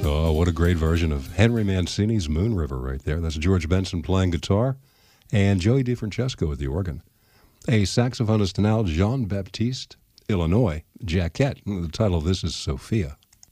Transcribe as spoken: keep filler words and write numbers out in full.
Oh, what a great version of Henry Mancini's Moon River right there. That's George Benson playing guitar and Joey DeFrancesco at the organ. A saxophonist now, Jean-Baptiste Illinois Jacquet. The title of this is Sophia.